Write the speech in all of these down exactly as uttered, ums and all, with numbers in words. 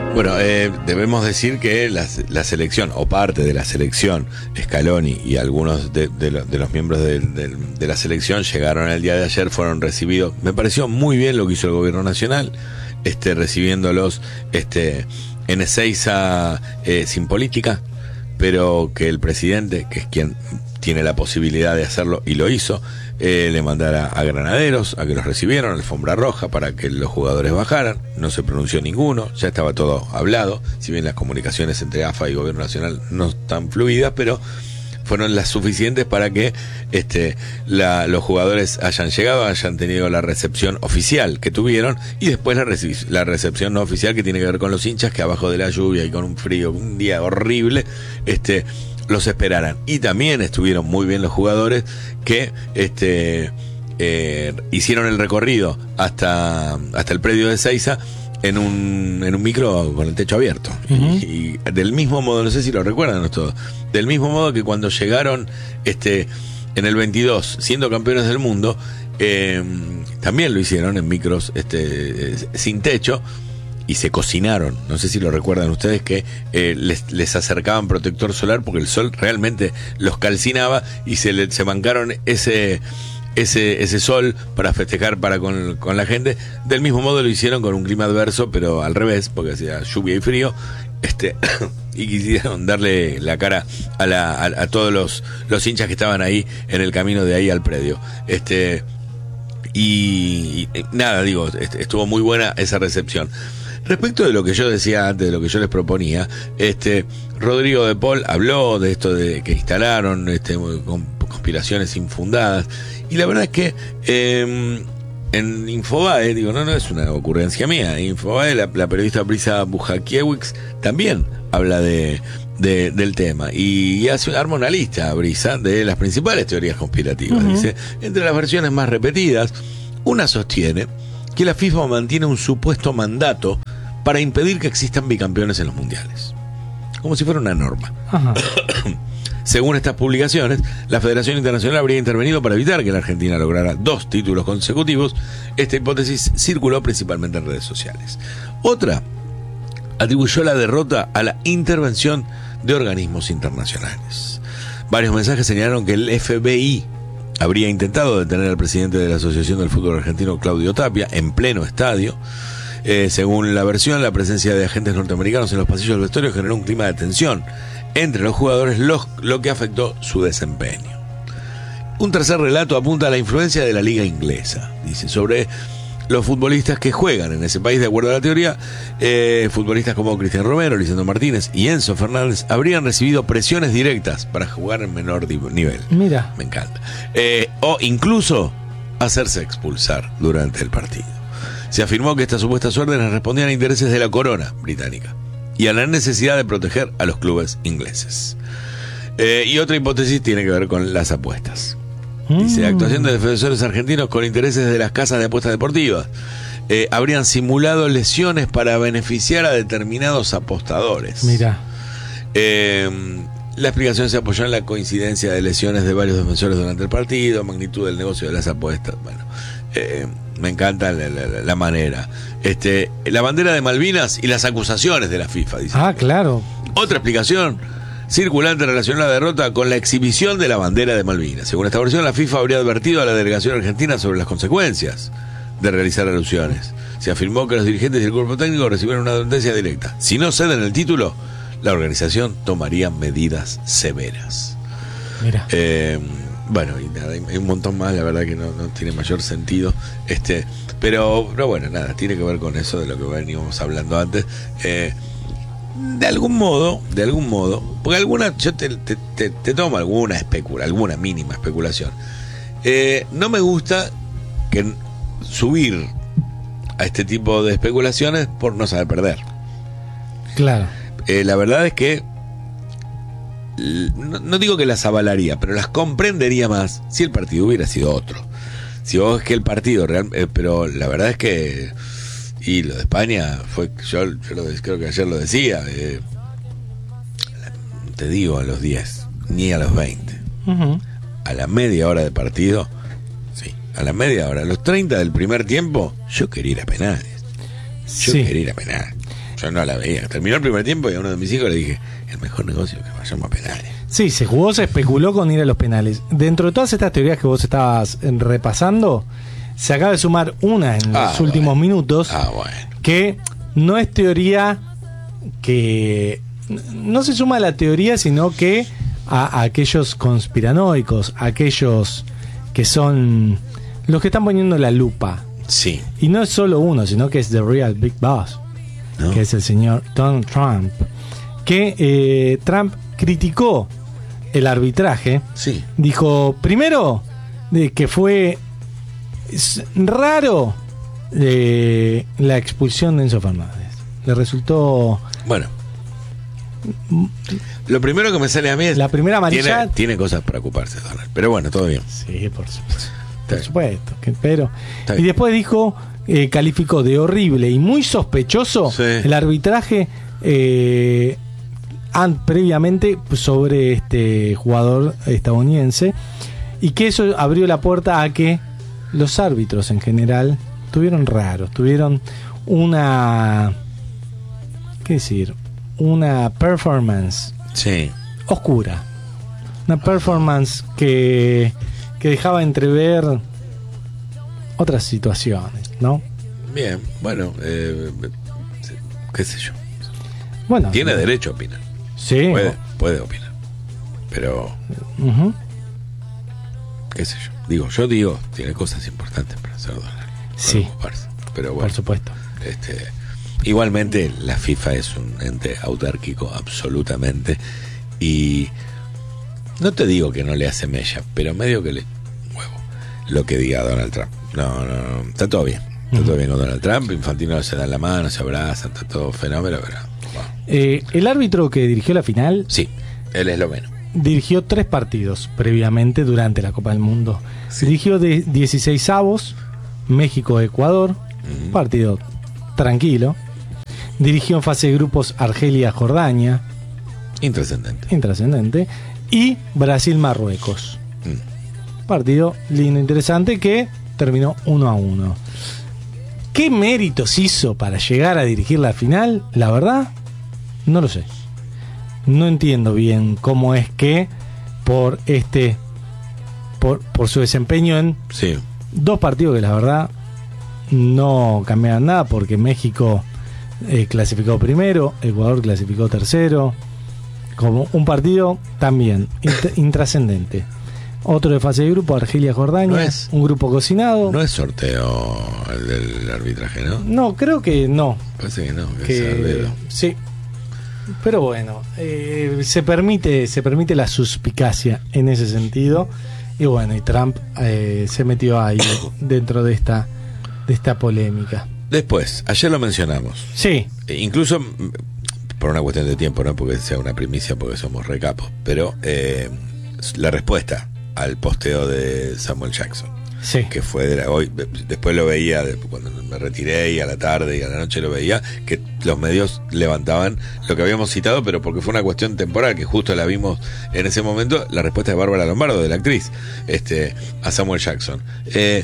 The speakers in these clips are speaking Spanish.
Bueno, eh, debemos decir que la, la selección, o parte de la selección, Scaloni y algunos de, de, lo, de los miembros de, de, de la selección llegaron el día de ayer, fueron recibidos. Me pareció muy bien lo que hizo el gobierno nacional, este, recibiéndolos este, en Ezeiza eh, sin política, pero que el presidente, que es quien tiene la posibilidad de hacerlo y lo hizo, eh, le mandara a Granaderos a que los recibieron, alfombra roja para que los jugadores bajaran. No se pronunció ninguno, ya estaba todo hablado, si bien las comunicaciones entre A F A y Gobierno Nacional no están fluidas, pero fueron las suficientes para que este, la, los jugadores hayan llegado, hayan tenido la recepción oficial que tuvieron, y después la, reci- la recepción no oficial, que tiene que ver con los hinchas, que abajo de la lluvia y con un frío, un día horrible, este los esperaran. Y también estuvieron muy bien los jugadores que este eh, hicieron el recorrido hasta, hasta el predio de Ezeiza en un, en un micro con el techo abierto. Uh-huh. Y, y del mismo modo, no sé si lo recuerdan todos, del mismo modo que cuando llegaron este en el veintidós, siendo campeones del mundo, eh, también lo hicieron en micros este sin techo, y se cocinaron. No sé si lo recuerdan ustedes, que eh, les, les acercaban protector solar porque el sol realmente los calcinaba, y se le, se bancaron ese, ese, ese sol para festejar para con, con la gente. Del mismo modo lo hicieron con un clima adverso, pero al revés, porque hacía lluvia y frío, este y quisieron darle la cara a, la, a, a todos los, los hinchas que estaban ahí en el camino de ahí al predio. Este y, y nada, digo, estuvo muy buena esa recepción. Respecto de lo que yo decía antes, de lo que yo les proponía, este Rodrigo de Paul habló de esto de que instalaron este, conspiraciones infundadas, y la verdad es que eh, en Infobae, digo, no, no es una ocurrencia mía, en Infobae la, la periodista Brisa Bujakiewicz también habla de, de del tema, y, y hace, arma una lista, Brisa, de las principales teorías conspirativas. Uh-huh. Dice, entre las versiones más repetidas, una sostiene que la FIFA mantiene un supuesto mandato para impedir que existan bicampeones en los mundiales, como si fuera una norma. Ajá. Según estas publicaciones, la Federación Internacional habría intervenido para evitar que la Argentina lograra dos títulos consecutivos. Esta hipótesis circuló principalmente en redes sociales. Otra atribuyó la derrota a la intervención de organismos internacionales. Varios mensajes señalaron que el F B I habría intentado detener al presidente de la Asociación del Fútbol Argentino, Claudio Tapia, en pleno estadio. Eh, según la versión, la presencia de agentes norteamericanos en los pasillos del vestuario generó un clima de tensión entre los jugadores, lo, lo que afectó su desempeño. Un tercer relato apunta a la influencia de la liga inglesa. Dice, sobre los futbolistas que juegan en ese país, de acuerdo a la teoría, eh, futbolistas como Cristian Romero, Lisandro Martínez y Enzo Fernández habrían recibido presiones directas para jugar en menor nivel. Mira. Me encanta. Eh, o incluso hacerse expulsar durante el partido. Se afirmó que estas supuestas órdenes respondían a intereses de la corona británica y a la necesidad de proteger a los clubes ingleses. Eh, y otra hipótesis tiene que ver con las apuestas. Dice, actuación de defensores argentinos con intereses de las casas de apuestas deportivas. Eh, habrían simulado lesiones para beneficiar a determinados apostadores. Mira. Eh, la explicación se apoyó en la coincidencia de lesiones de varios defensores durante el partido, magnitud del negocio de las apuestas. Bueno, eh, me encanta la, la, la manera. Este, la bandera de Malvinas y las acusaciones de la FIFA, dice. Ah, claro. Otra explicación circulante relacionada a la derrota con la exhibición de la bandera de Malvinas. Según esta versión, la FIFA habría advertido a la delegación argentina sobre las consecuencias de realizar alusiones. Se afirmó que los dirigentes y el cuerpo técnico recibieron una advertencia directa. Si no ceden el título, la organización tomaría medidas severas. Mira. Eh, bueno, y nada, hay un montón más, la verdad que no, no tiene mayor sentido. Este, pero, pero bueno, nada, tiene que ver con eso de lo que veníamos hablando antes. Eh, De algún modo, de algún modo, porque alguna, yo te, te, te, te tomo alguna especula, alguna mínima especulación. Eh, no me gusta que subir a este tipo de especulaciones por no saber perder. Claro. Eh, la verdad es que no, no digo que las avalaría, pero las comprendería más si el partido hubiera sido otro. Si vos es que el partido real, eh, pero la verdad es que y lo de España fue, yo, yo lo, creo que ayer lo decía, eh, te digo a los diez, ni a los veinte. Uh-huh. A la media hora de partido, sí, a la media hora, a los treinta del primer tiempo, yo quería ir a penales. Yo sí. quería ir a penales. Yo no la veía. Terminó el primer tiempo y a uno de mis hijos le dije, el mejor negocio es que vayamos a penales. Sí, se jugó, se especuló con ir a los penales. Dentro de todas estas teorías que vos estabas repasando, se acaba de sumar una en Ah, los últimos bueno. minutos, Ah, bueno. que no es teoría que... No se suma a la teoría, sino que a, a aquellos conspiranoicos, aquellos que son los que están poniendo la lupa. Sí. Y no es solo uno, sino que es The Real Big Boss, ¿No? que es el señor Donald Trump, que eh, Trump criticó el arbitraje. Sí. Dijo, primero, de que fue s- raro eh, la expulsión de Enzo Fernández. Le resultó... Bueno. Lo primero que me sale a mí es... La primera amarilla... Tiene, tiene cosas para ocuparse, Donald. Pero bueno, todo bien. Sí, por supuesto. Está Por bien. supuesto. Que, pero... Está Y bien. después dijo, eh, calificó de horrible y muy sospechoso Sí. el arbitraje eh, an- previamente sobre este jugador estadounidense, y que eso abrió la puerta a que los árbitros en general tuvieron raros, tuvieron una... ¿Qué decir? Una performance Sí. oscura. Una performance que, que dejaba entrever otras situaciones, ¿no? Bien. Bueno, eh, qué sé yo. Bueno, Tiene derecho a opinar. Sí. Puede, puede opinar. Pero, Ujú. qué sé yo. Digo, yo digo, tiene cosas importantes para hacer Donald. para Sí. ocuparse. Pero Por bueno. supuesto. Este, igualmente la FIFA es un ente autárquico absolutamente, y no te digo que no le hace mella, pero medio que le huevo lo que diga Donald Trump. No, no, no, está todo bien. Está Ujú. todo bien con Donald Trump. Infantino se dan la mano, se abrazan, está todo fenómeno, pero bueno. Eh, el árbitro que dirigió la final Sí, él es lo menos. dirigió tres partidos previamente durante la Copa del Mundo. Sí. Dirigió de dieciséis avos, México-Ecuador, Ujú. partido tranquilo. Dirigió en fase de grupos Argelia-Jordania, Intrascendente. intrascendente, y Brasil-Marruecos. Mm. Partido lindo, interesante, que terminó uno a uno. ¿Qué méritos hizo para llegar a dirigir la final? La verdad, no lo sé. No entiendo bien cómo es que por este por, por su desempeño en Sí, dos partidos que la verdad no cambiaron nada, porque México eh, clasificó primero, Ecuador clasificó tercero, como un partido también int- intrascendente. Otro de fase de grupo, Argelia-Jordania, No es- un grupo cocinado. no es sorteo el del arbitraje, ¿no? No, creo que no. Parece que no, que es al Que, dedo. sí. Pero bueno, eh, se permite se permite la suspicacia en ese sentido. Y bueno, y Trump eh, se metió ahí dentro de esta de esta polémica. Después, ayer lo mencionamos. Sí, E incluso mm, por una cuestión de tiempo, no porque sea una primicia, porque somos recapos, pero eh, la respuesta al posteo de Samuel Jackson, sí. que fue de la, hoy, después lo veía de- cuando me retiré, y a la tarde y a la noche lo veía, que los medios levantaban lo que habíamos citado, pero porque fue una cuestión temporal, que justo la vimos en ese momento, la respuesta de Bárbara Lombardo, de la actriz, este, a Samuel Jackson. Eh,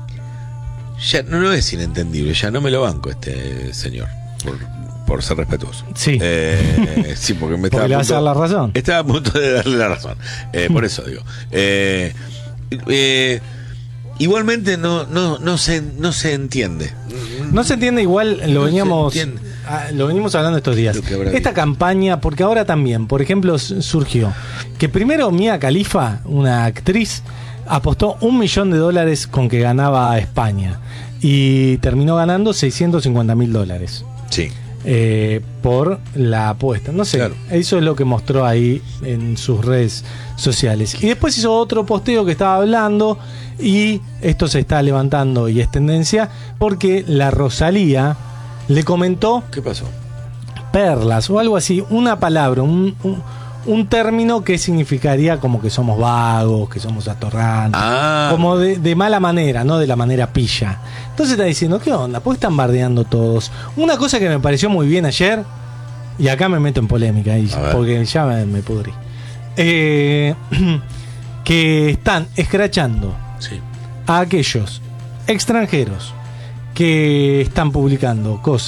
ya no, no es inentendible, ya no me lo banco este señor, por, por ser respetuoso. Sí. Eh, sí, porque me estaba Porque le a vas a dar punto- la razón. Estaba a punto de darle la razón. Eh, por eso digo. Eh, eh, igualmente no, no, no se, no se entiende. No se entiende, igual lo No se veníamos entiende. ah, lo venimos hablando estos días. Lo que habrá Esta habido. campaña, porque ahora también, por ejemplo, s- surgió que primero Mia Khalifa, una actriz, apostó un millón de dólares con que ganaba a España y terminó ganando seiscientos cincuenta mil dólares. Sí. eh, por la apuesta. No sé, Claro. eso es lo que mostró ahí en sus redes sociales. Y después hizo otro posteo que estaba hablando, y esto se está levantando y es tendencia porque la Rosalía le comentó ¿Qué pasó? perlas o algo así, una palabra, un, un, un término que significaría como que somos vagos, que somos atorrantes, Ah. como de, de mala manera, no de la manera pilla. Entonces está diciendo, ¿qué onda? ¿Por qué están bardeando todos? Una cosa que me pareció muy bien ayer, y acá me meto en polémica, y- A ver. porque ya me, me pudrí, eh, que están escrachando Sí. a aquellos extranjeros que están publicando cosas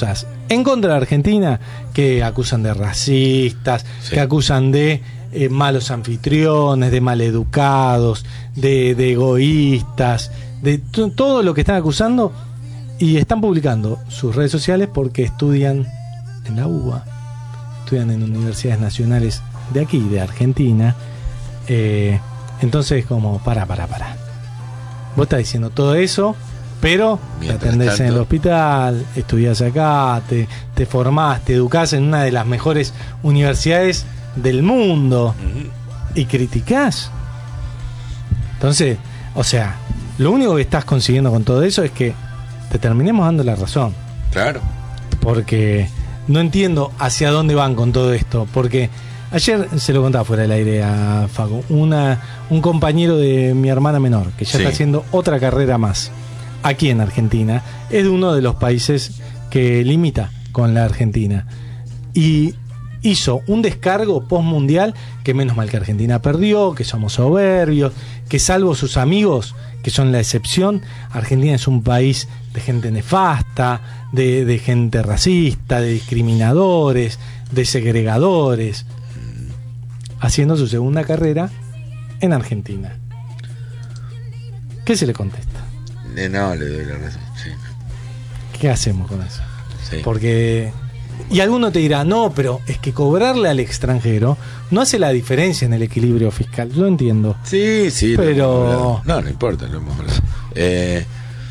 en contra de Argentina, que acusan de racistas, Sí. que acusan de eh, malos anfitriones, de maleducados, de, de egoístas, de t- todo lo que están acusando, y están publicando sus redes sociales porque estudian en la U B A, estudian en universidades nacionales de aquí, de Argentina. Eh, entonces, como, para, para, para. Vos estás diciendo todo eso, pero te Mientras atendés en tanto- el hospital, estudiás acá, te, te formás, te educás en una de las mejores universidades del mundo Ujú. y criticás. Entonces, o sea, lo único que estás consiguiendo con todo eso es que te terminemos dando la razón. Claro. Porque no entiendo hacia dónde van con todo esto. Porque ayer se lo contaba fuera del aire a Facu, una, un compañero de mi hermana menor, que ya Sí. está haciendo otra carrera más aquí en Argentina, es de uno de los países que limita con la Argentina. Y hizo un descargo postmundial que menos mal que Argentina perdió, que somos soberbios, que salvo sus amigos, que son la excepción, Argentina es un país de gente nefasta, de, de gente racista, de discriminadores, de segregadores, haciendo su segunda carrera en Argentina. ¿Qué se le contesta? Eh, no, le doy la razón. Sí. ¿Qué hacemos con eso? Sí. Porque... Y alguno te dirá, no, pero es que cobrarle al extranjero no hace la diferencia en el equilibrio fiscal. Yo entiendo. Sí, sí. lo Pero- hemos hablado. No, no importa, lo hemos hablado. Eh,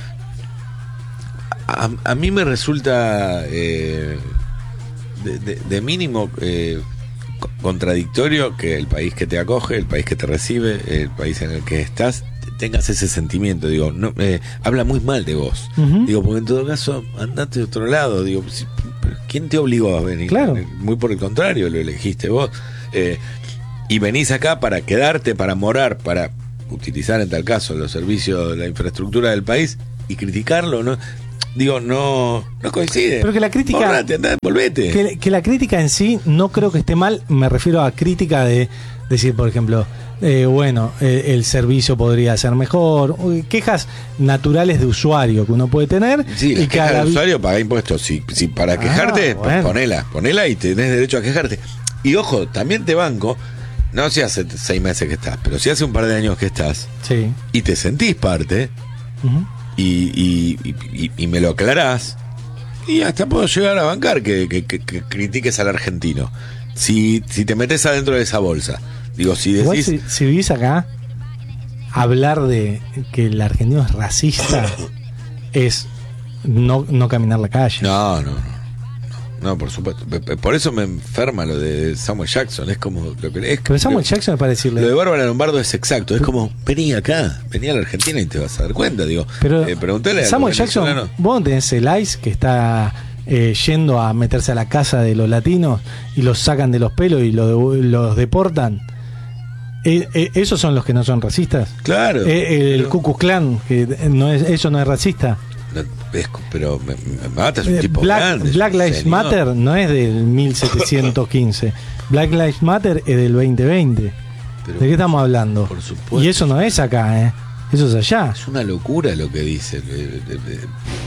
a, a mí me resulta eh, de, de- de mínimo eh, co- contradictorio que el país que te acoge, el país que te recibe, el país en el que estás, tengas ese sentimiento. Digo, no, eh, habla muy mal de vos. Ujú. Digo, porque en todo caso, andate de otro lado. Digo, si- pero ¿quién te obligó a venir? Claro. Muy por el contrario, lo elegiste vos. Eh, y venís acá para quedarte, para morar, para utilizar en tal caso los servicios, la infraestructura del país y criticarlo, ¿no? Digo, no, no coincide. Pero que la crítica- Borrate, andá, volvete. Que, que la crítica en sí no creo que esté mal. Me refiero a crítica de decir, por ejemplo, eh, bueno, eh, el servicio podría ser mejor. Uy, quejas naturales de usuario que uno puede tener. Sí, la y que queja a la del vi- usuario paga impuestos. Si, si para Ah, quejarte, bueno. ponela, ponela y tenés derecho a quejarte. Y ojo, también te banco, no si hace seis meses que estás, pero si hace un par de años que estás Sí. y te sentís parte Ujú. y, y, y, y- y me lo aclarás, y hasta puedo llegar a bancar que, que, que- que critiques al argentino. Si, si te metes adentro de esa bolsa. Digo, si Igual decís... si, si vivís acá, hablar de que el argentino es racista es no, no caminar la calle. No, no, no. No, por supuesto. Pe- pe- Por eso me enferma lo de Samuel Jackson. Es como lo que es. Pero Samuel lo- Jackson es para decirle. Lo de Bárbara Lombardo es exacto. Es como, vení acá, vení a la Argentina y te vas a dar cuenta. Digo, Pero eh, preguntale a los Samuel Jackson, venezolanos. vos no tenés el ICE que está eh, yendo a meterse a la casa de los latinos y los sacan de los pelos y lo- los deportan. Eh, eh, ¿Esos son los que no son racistas? Claro. Eh, el pero- Ku Klux Klan, que no es, eso no es racista. no, es- pero me, me mata, es un Eh, tipo Black, grande, es Black un Lives señor. Matter no es del mil setecientos quince. Black Lives Matter es del veinte veinte. Pero ¿De qué estamos hablando? por supuesto. Y eso no es acá, ¿eh? Eso es allá. Es una locura lo que dice. Eh, eh, eh,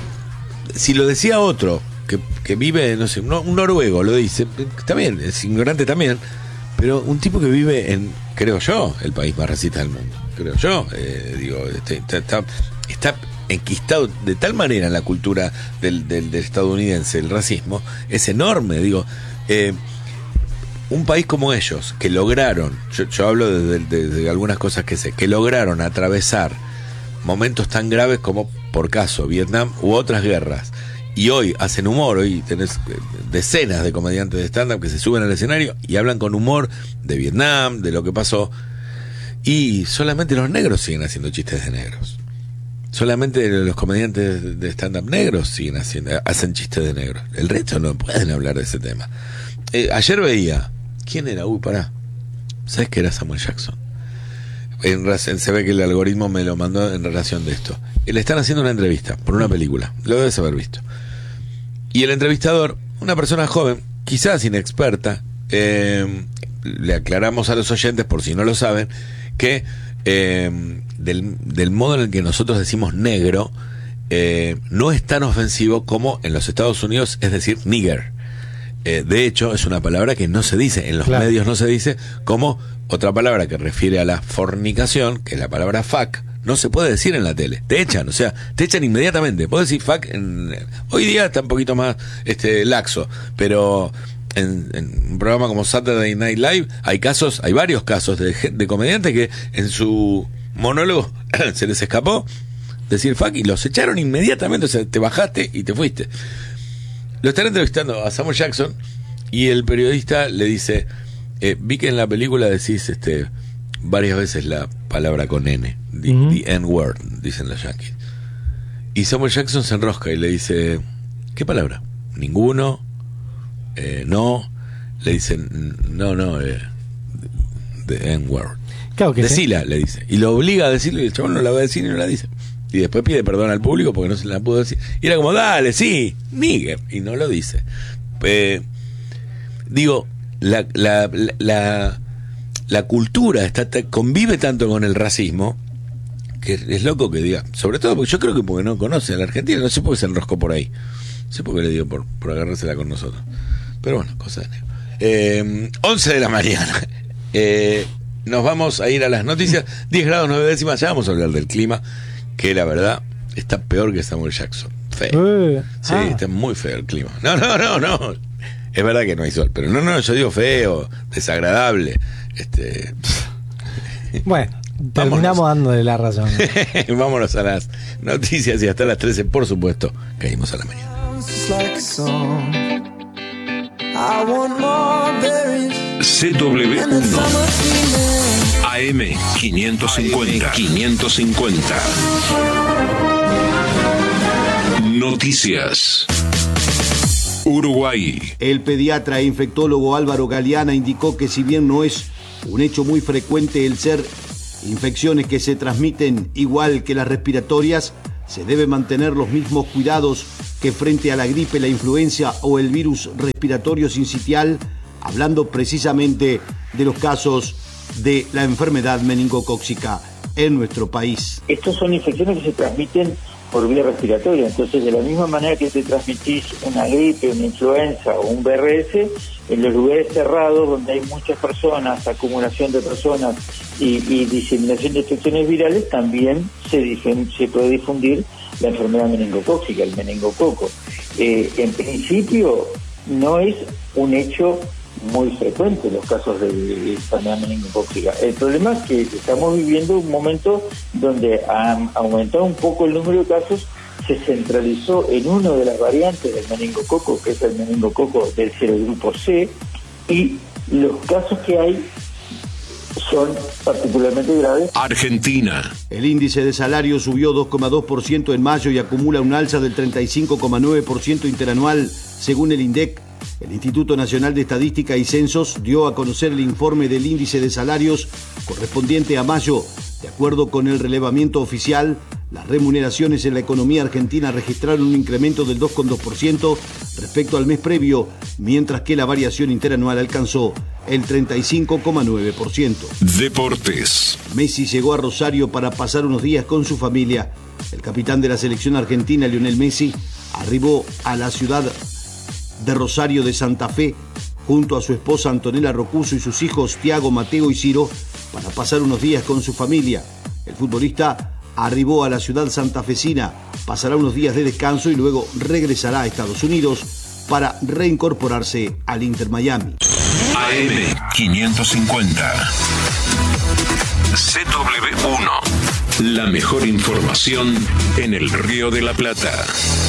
Si lo decía otro que, que vive, no sé, un, un noruego lo dice, está bien, es ignorante también, pero un tipo que vive en, creo yo, el país más racista del mundo, creo yo, eh, digo, este, está, está, está enquistado de tal manera en la cultura del, del, del estadounidense, el racismo, es enorme, digo, eh, un país como ellos, que lograron, yo, yo hablo de, de, de algunas cosas que sé, que lograron atravesar momentos tan graves como, por caso, Vietnam u otras guerras, y hoy hacen humor, hoy tenés eh, decenas de comediantes de stand-up que se suben al escenario y hablan con humor de Vietnam, de lo que pasó, y solamente los negros siguen haciendo chistes de negros. Solamente los comediantes de stand-up negros siguen haciendo, hacen chistes de negros. El resto no pueden hablar de ese tema. Eh, ayer veía, ¿quién era? Uy, pará. ¿Sabes que era Samuel Jackson? En, relación- se ve que el algoritmo me lo mandó en relación de esto. Le están haciendo una entrevista por una película, lo debes haber visto. Y el entrevistador, una persona joven, quizás inexperta, eh, le aclaramos a los oyentes, por si no lo saben, que eh, del, del modo en el que nosotros decimos negro, eh, no es tan ofensivo como en los Estados Unidos, es decir, nigger. Eh, de hecho, es una palabra que no se dice, en los claro. medios no se dice, como otra palabra que refiere a la fornicación, que es la palabra fuck, no se puede decir en la tele, te echan, o sea, te echan inmediatamente. Puedes decir fuck, en, hoy día está un poquito más este laxo, pero en, en un programa como Saturday Night Live hay casos, hay varios casos de, de comediantes que en su monólogo se les escapó decir fuck y los echaron inmediatamente, o sea, te bajaste y te fuiste. Lo están entrevistando a Samuel Jackson y el periodista le dice, eh, vi que en la película decís este varias veces la palabra con N, the, uh-huh. the N-word, dicen los yankees. Y Samuel Jackson se enrosca y le dice, ¿qué palabra? Ninguno, eh, no, le dicen, no, no, eh, the N-word. Claro que Decila, sí. le dice. Y lo obliga a decirlo y el chabón no la va a decir y no la dice. Y después pide perdón al público porque no se la pudo decir. Y era como, dale, sí, nigger. Y no lo dice. Eh, digo, la, la, la, la, la cultura está, convive tanto con el racismo que es loco que diga. Sobre todo porque yo creo que porque no conoce a la Argentina. No sé por qué se enroscó por ahí. No sé por qué le dio por, por agarrársela con nosotros. Pero bueno, cosa de negro. Eh, once de la mañana. Eh, nos vamos a ir a las noticias. diez grados nueve décimas. Ya vamos a hablar del clima, que la verdad está peor que Samuel Jackson. Feo. Uh, sí, ah. está muy feo el clima. No, no, no, no. Es verdad que no hay sol, pero no, no, yo digo feo, desagradable. Este. Bueno, terminamos dándole la razón. Vámonos a las noticias y hasta las trece, por supuesto, caímos a la mañana. C W uno A M quinientos cincuenta quinientos cincuenta Noticias. Uruguay. El pediatra e infectólogo Álvaro Galeana indicó que si bien no es un hecho muy frecuente el ser infecciones que se transmiten igual que las respiratorias, se debe mantener los mismos cuidados que frente a la gripe, la influenza o el virus respiratorio sincitial, hablando precisamente de los casos de la enfermedad meningocócica en nuestro país. Estas son infecciones que se transmiten por vía respiratoria, entonces de la misma manera que te transmitís una gripe, una influenza o un B R S, en los lugares cerrados donde hay muchas personas, acumulación de personas y, y diseminación de infecciones virales, también se, difen, se puede difundir la enfermedad meningocócica, el meningococo. Eh, en principio no es un hecho muy frecuente los casos de enfermedad meningocócica. El problema es que estamos viviendo un momento donde ha aumentado un poco el número de casos, se centralizó en una de las variantes del meningococo, que es el meningococo del serogrupo C, y los casos que hay son particularmente graves. Argentina. El índice de salario subió dos coma dos por ciento en mayo y acumula un alza del treinta y cinco coma nueve por ciento interanual, según el INDEC. El Instituto Nacional de Estadística y Censos dio a conocer el informe del índice de salarios correspondiente a mayo. De acuerdo con el relevamiento oficial, las remuneraciones en la economía argentina registraron un incremento del dos coma dos por ciento respecto al mes previo, mientras que la variación interanual alcanzó el treinta y cinco coma nueve por ciento. Deportes. Messi llegó a Rosario para pasar unos días con su familia. El capitán de la selección argentina, Lionel Messi, arribó a la ciudad de Rosario de Santa Fe junto a su esposa Antonella Rocuso y sus hijos Tiago, Mateo y Ciro para pasar unos días con su familia. El futbolista arribó a la ciudad santafesina, pasará unos días de descanso y luego regresará a Estados Unidos para reincorporarse al Inter Miami. A M quinientos cincuenta C W uno La mejor información en el Río de la Plata.